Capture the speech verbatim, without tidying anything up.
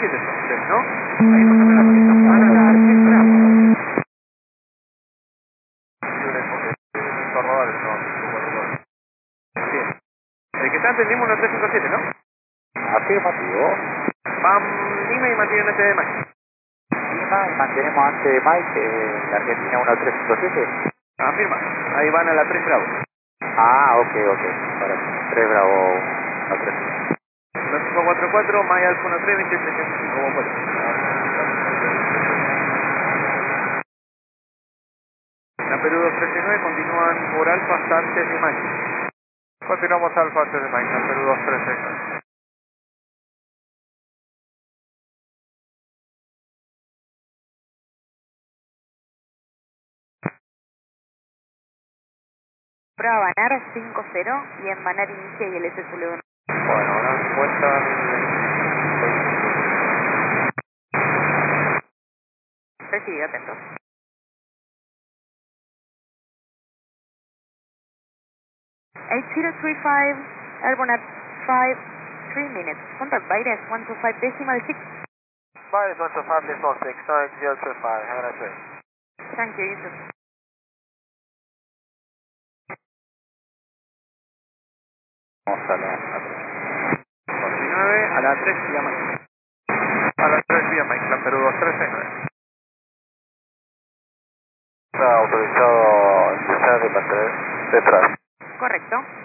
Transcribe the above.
siete son ustedes, ¿no? Ahí más o menos porque están van a la tres Bravo. Bien. El que está entendimos uno tres cinco siete, ¿no? Afirmativo. Van Lima y mantienen este de Mike. Lima y mantenemos antes de Mike eh, la Argentina uno tres cinco siete. Afirma. Ahí van a la tres Bravo. Ah, ok, ok. Para tres Bravo uno tres cinco. uno cinco cuatro cuatro, Mike Alfa uno tres dos tres cero cinco, como puede. La Perú dos tres nueve continúan por Alfa hasta antes de Mike. Continuamos Alfa antes de Mike, la Perú dos tres nueve. Prueba Banar cinco cero y en Banar inicia y el S W uno. Bueno, ahora cuenta. Recibido, atento. eight zero three five, airborne at five, three minutes. Contact Baires one two five decimal six. Baires one two five decimal six, nine zero two five, have a nice day. Thank you, Yusuf. Vamos a la nueve a la tres vía Mike. A las tres vía Mike, la Perú dos tres nueve. Está autorizado empezar de mantener detrás. Correcto.